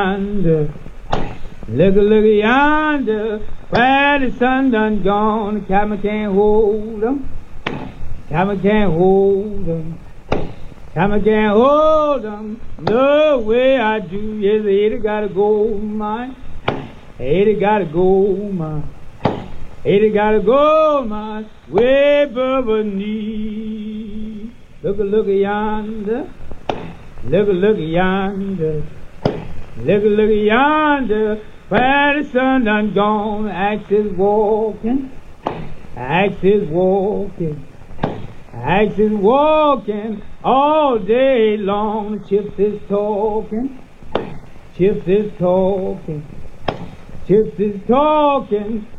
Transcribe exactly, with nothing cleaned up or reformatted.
Yonder, look, look yonder, where the sun done gone, the cabin can't hold 'em, cabin can't hold 'em, cabin can't hold 'em, no way I do, yes, Ada got a gold mine, Ada got a gold mine, Ada got a gold mine, way above her knee. Look, look yonder, look, look yonder, look, look yonder, where the sun done gone, axe is walking, axe is walking, axe is walking, all day long, Chips is talking, Chips is talking, Chips is talking,